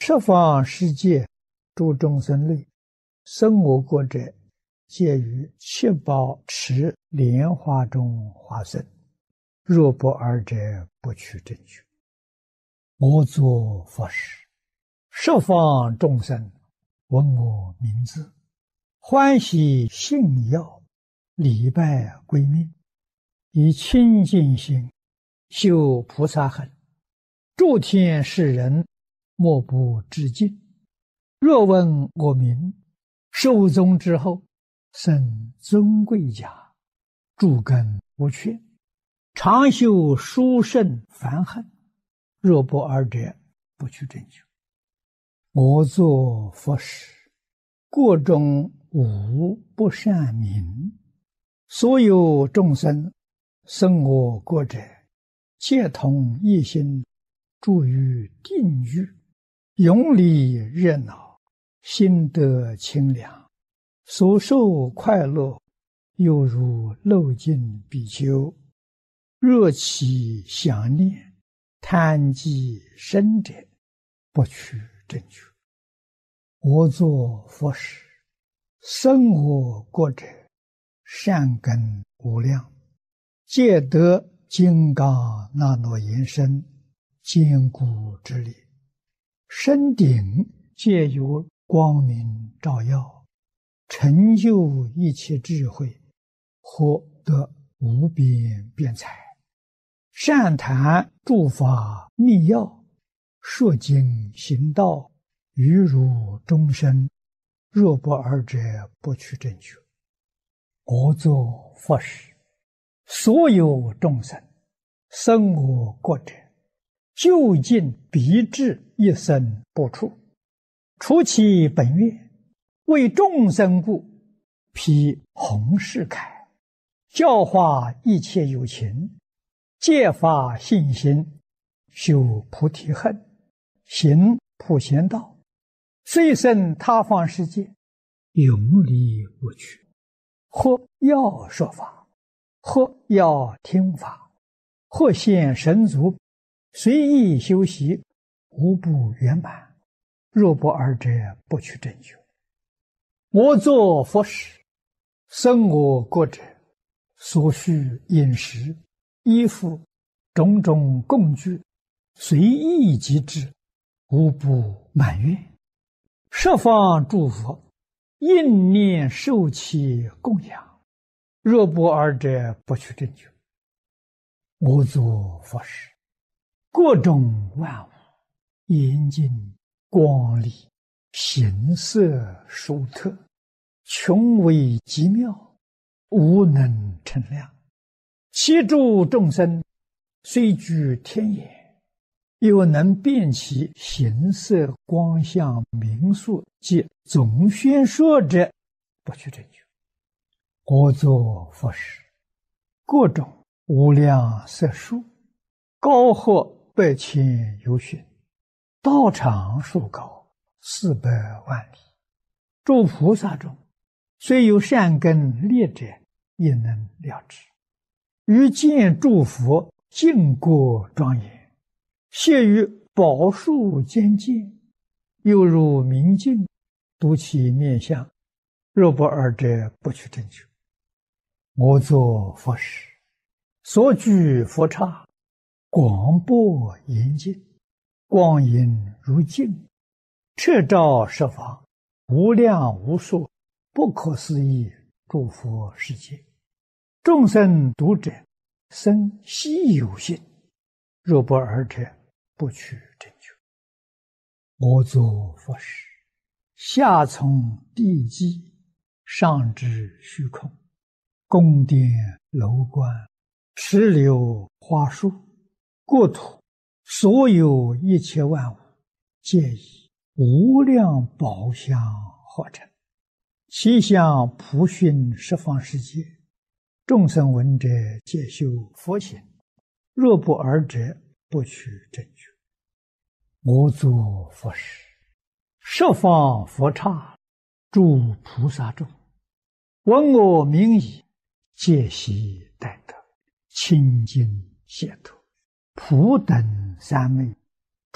十方世界诸众生类，生我国者，皆于七宝池莲花中化身。若不尔者，不取正觉。我作佛时，十方众生闻我名字，欢喜信要，礼拜归命，以清净心修菩萨行，诸天世人莫不致敬。若闻我名，寿终之后，生尊贵家，诸根无缺，常修殊胜梵行。若不尔者，不取正觉。我作佛时，国中无不善名。所有众生生我国者，皆同一心，住于定狱，永离热闹，心得清凉，所受快乐，犹如漏尽比丘。若其想念，贪积深者，不取正觉。我作佛时，生我国者，善根无量，皆得金刚那罗延身，坚固之力，身顶皆有光明照耀，成就一切智慧，获得无边辩才，善谈诸法密要，说经行道，于如终身。若不尔者，不取正觉。我作佛时，所有众生生我国者，究竟必至一生不出，除其本愿，为众生故，披弘誓铠，教化一切有情，戒发信心，修菩提恨，行普贤道，虽生他方世界，永离不去。或要说法，或要听法，或现神足，随意修习，无不圆满。若不尔者，不取正觉。我作佛时，生我国者，所需饮食、衣服、种种供具，随意即至，无不满愿。十方诸佛应念受其供养。若不尔者，不取正觉。我作佛时，各种万物严净光丽，形色殊特，穷微极妙，无能称量。其诸众生虽居天眼，又能辨其形色光相名数及总宣说者，不取正觉。我作佛时，各种无量色数，高或百千由旬，道长数高400万里。诸菩萨中，虽有善根劣者，也能了知。于见诸佛净国庄严，谢于宝树间见，犹如明镜，睹其面相。若不尔者，不取正觉。我作佛时，所居佛刹，广博严净，光影如镜，彻照十方，无量无数，不可思议诸佛世界。众生读者，生希有信。若不尔者，不取正觉。我作佛时，下从地基，上至虚空，宫殿楼观，池流花树，国土所有一切万物，皆以无量宝相合成，其相普熏十方世界。众生闻者，皆修佛行。若不尔者，不取正觉。我作佛时，十方佛刹诸菩萨众，闻我名已，皆悉待得，清净解脱，普等三昧，